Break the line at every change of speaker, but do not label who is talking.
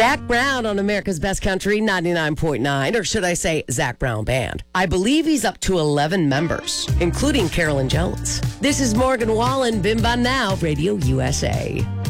Zach Brown on America's Best Country 99.9, or should I say Zach Brown Band. I believe he's up to 11 members, including Carolyn Jones. This is Morgan Wallen, Bim Bam Now, Radio USA.